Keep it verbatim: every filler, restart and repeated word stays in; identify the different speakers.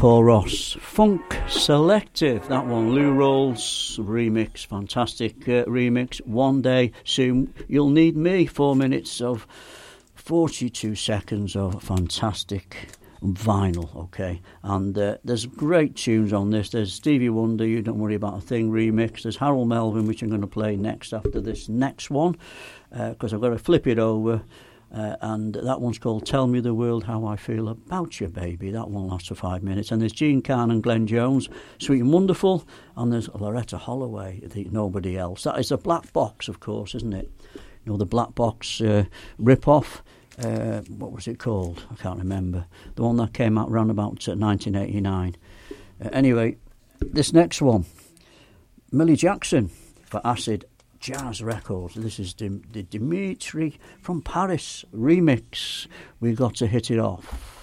Speaker 1: Paul Ross, Funk Selective, that one, Lou Rawls remix, fantastic uh, remix. One Day Soon You'll Need Me, four minutes of forty-two seconds of fantastic vinyl, okay, and uh, there's great tunes on this. There's Stevie Wonder, You Don't Worry About a Thing remix. There's Harold Melvin, which I'm going to play next after this next one, because uh, I've got to flip it over. Uh, and that one's called Tell Me the World How I Feel About You, Baby. That one lasts for five minutes. And there's Gene Carn and Glenn Jones, Sweet and Wonderful. And there's Loretta Holloway, the Nobody Else. That is the Black Box, of course, isn't it? You know, the Black Box uh, rip-off. Uh, what was it called? I can't remember. The one that came out around about uh, nineteen eighty-nine. Uh, anyway, this next one, Millie Jackson for Acid Jazz Records. This is the, the Dimitri from Paris remix. We got to hit it off.